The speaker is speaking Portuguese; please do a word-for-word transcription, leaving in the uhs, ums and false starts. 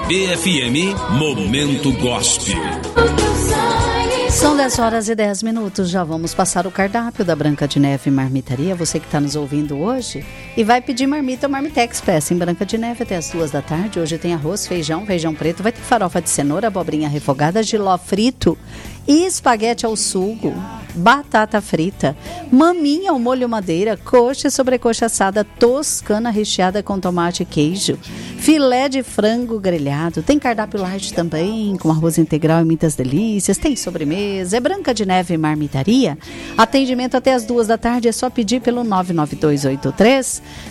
B F M Momento Gospel. São dez horas e dez minutos, já vamos passar o cardápio da Branca de Neve Marmitaria, você que está nos ouvindo hoje, e vai pedir marmita ou Marmitex, peça em Branca de Neve até as duas da tarde. Hoje tem arroz, feijão, feijão preto, vai ter farofa de cenoura, abobrinha refogada, jiló frito e espaguete ao sugo, batata frita, maminha ao molho madeira, coxa e sobrecoxa assada toscana recheada com tomate e queijo, filé de frango grelhado, tem cardápio light também, com arroz integral e muitas delícias, tem sobremesa, é Branca de Neve Marmitaria, atendimento até as duas da tarde, é só pedir pelo nove nove dois oito três